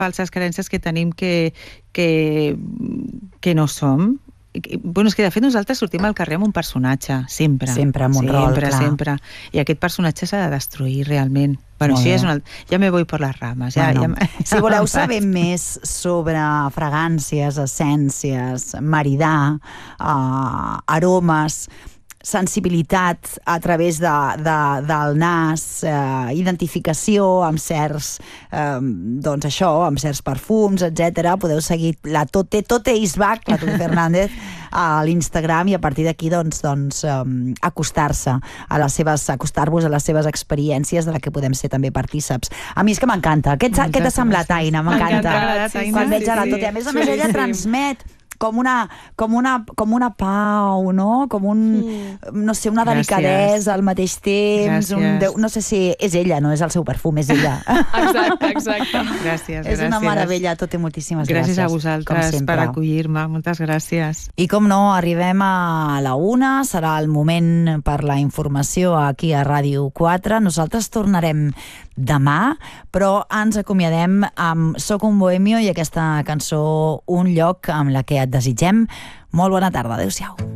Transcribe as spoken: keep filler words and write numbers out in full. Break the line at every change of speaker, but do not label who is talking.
falses creences que tenim que, que, que no som. Bueno, és que de fet nosaltres sortim al carrer amb un personatge, sempre.
Sempre amb un
sempre,
rol, clar.
Sempre, I aquest personatge s'ha de destruir realment. Bueno, això ja, és una... ja me voy por las ramas. Ja,
bueno,
ja...
Si voleu saber més sobre fragàncies, essències, maridar, uh, aromes, sensibilitat a través de, de, del nas, eh, identificació amb certs, eh, doncs això, amb certs perfums, etcètera. Podeu seguir la Tote, Tote Isbach, la Tote Fernández, a l'Instagram, i a partir d'aquí doncs, doncs um, acostar-se a les seves, acostar-vos a les seves experiències de la que podem ser també partíceps. A mi és que m'encanta. Què t'ha semblat, Aina? M'encanta. Quan veig a la Tote, a més a més ella transmet com una, com una, com una pau, no? Com un, mm. no sé, una delicadesa al mateix temps. Un, no sé si és ella, no és el seu perfum, és ella.
Exacte, exacte.
Gràcies,
és una meravella, Tote, moltíssimes gràcies.
Gràcies a vosaltres per acollir-me, moltes gràcies.
I com no, arribem a la una, serà el moment per la informació aquí a Ràdio quatre. Nosaltres tornarem demà, però ens acomiadem amb Soc un bohemio i aquesta cançó Un lloc, amb la que et desitgem molt bona tarda. Adéu-siau.